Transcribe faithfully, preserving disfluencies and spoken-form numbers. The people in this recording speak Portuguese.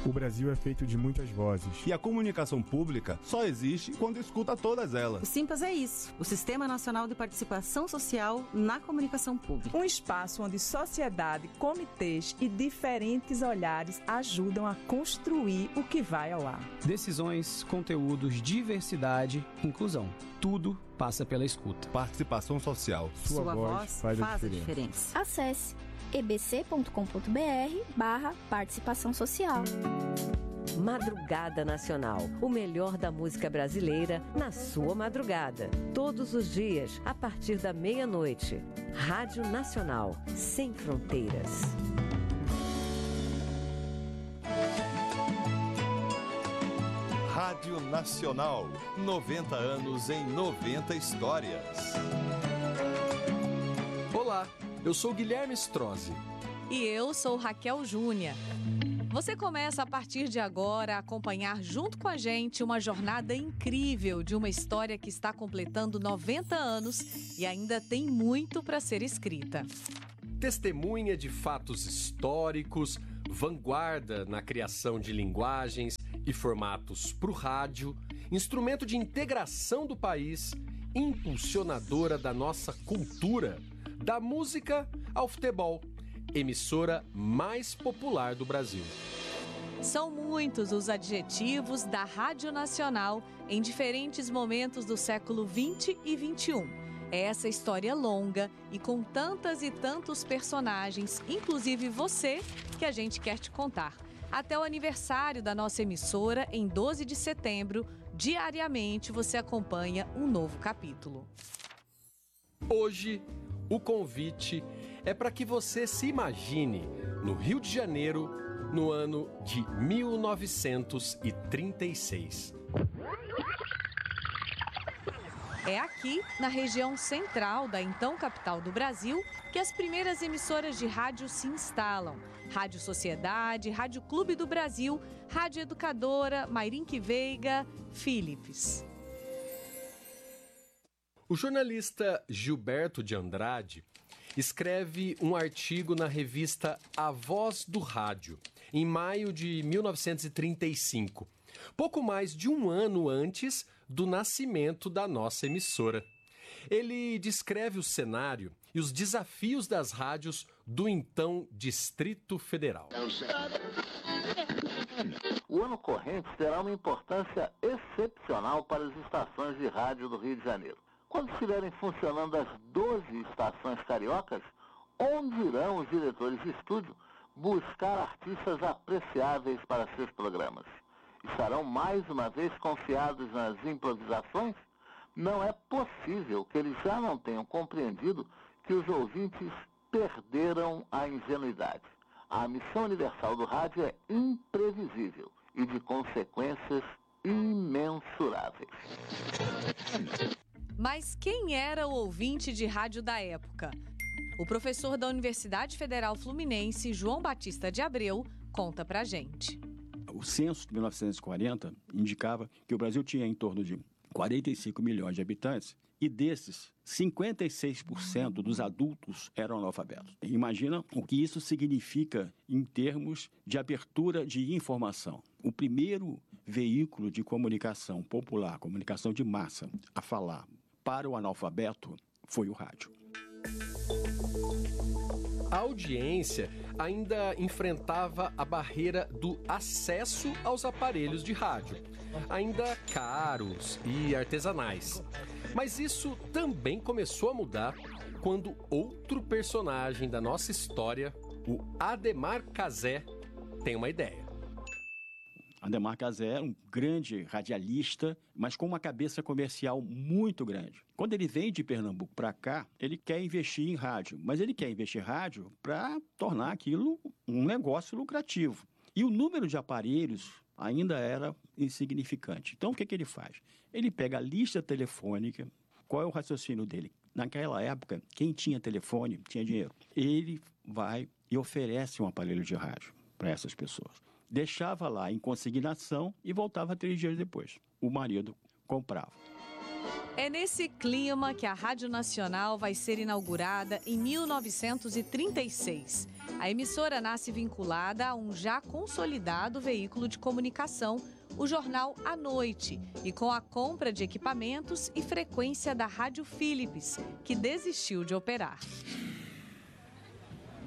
O Brasil é feito de muitas vozes. E a comunicação pública só existe quando escuta todas elas. O Simpas é isso, o Sistema Nacional de Participação Social na Comunicação Pública. Um espaço onde sociedade, comitês e diferentes olhares ajudam a construir o que vai ao ar. Decisões, conteúdos, diversidade, inclusão. Tudo passa pela escuta. Participação social. Sua, Sua voz, voz faz, faz a, diferença. a diferença. Acesse e b c ponto com ponto b r barra participação social. Madrugada Nacional, o melhor da música brasileira na sua madrugada. Todos os dias, a partir da meia-noite. Rádio Nacional, sem fronteiras. Rádio Nacional, noventa anos em noventa histórias. Olá, eu sou Guilherme Strozzi. E eu sou Raquel Júnior. Você começa a partir de agora a acompanhar junto com a gente uma jornada incrível de uma história que está completando noventa anos e ainda tem muito para ser escrita. Testemunha de fatos históricos, vanguarda na criação de linguagens e formatos para o rádio, instrumento de integração do país, impulsionadora da nossa cultura, da música ao futebol, emissora mais popular do Brasil. São muitos os adjetivos da Rádio Nacional em diferentes momentos do século vinte e vinte e um. É essa história longa e com tantas e tantos personagens, inclusive você, que a gente quer te contar. Até o aniversário da nossa emissora, em doze de setembro, diariamente você acompanha um novo capítulo. Hoje, o convite é para que você se imagine no Rio de Janeiro, no ano de mil novecentos e trinta e seis. É aqui, na região central da então capital do Brasil, que as primeiras emissoras de rádio se instalam. Rádio Sociedade, Rádio Clube do Brasil, Rádio Educadora, Mairinque Veiga, Philips. O jornalista Gilberto de Andrade escreve um artigo na revista A Voz do Rádio, em maio de mil novecentos e trinta e cinco, pouco mais de um ano antes do nascimento da nossa emissora. Ele descreve o cenário e os desafios das rádios do então Distrito Federal. O ano corrente terá uma importância excepcional para as estações de rádio do Rio de Janeiro. Quando estiverem funcionando as doze estações cariocas, onde irão os diretores de estúdio buscar artistas apreciáveis para seus programas? Estarão mais uma vez confiados nas improvisações? Não é possível que eles já não tenham compreendido que os ouvintes perderam a ingenuidade. A missão universal do rádio é imprevisível e de consequências imensuráveis. Mas quem era o ouvinte de rádio da época? O professor da Universidade Federal Fluminense, João Batista de Abreu, conta pra gente. O censo de mil novecentos e quarenta indicava que o Brasil tinha em torno de quarenta e cinco milhões de habitantes e desses, cinquenta e seis por cento dos adultos eram analfabetos. Imagina o que isso significa em termos de abertura de informação. O primeiro veículo de comunicação popular, comunicação de massa, a falar para o analfabeto foi o rádio. A audiência ainda enfrentava a barreira do acesso aos aparelhos de rádio, ainda caros e artesanais. Mas isso também começou a mudar quando outro personagem da nossa história, o Adhemar Cazé, tem uma ideia. Adhemar Cazé era um grande radialista, mas com uma cabeça comercial muito grande. Quando ele vem de Pernambuco para cá, ele quer investir em rádio, mas ele quer investir em rádio para tornar aquilo um negócio lucrativo. E o número de aparelhos ainda era insignificante. Então, o que, que ele faz? Ele pega a lista telefônica. Qual é o raciocínio dele? Naquela época, quem tinha telefone tinha dinheiro. Ele vai e oferece um aparelho de rádio para essas pessoas. Deixava lá em consignação e voltava três dias depois. O marido comprava. É nesse clima que a Rádio Nacional vai ser inaugurada em mil novecentos e trinta e seis. A emissora nasce vinculada a um já consolidado veículo de comunicação, o jornal À Noite, e com a compra de equipamentos e frequência da Rádio Philips, que desistiu de operar.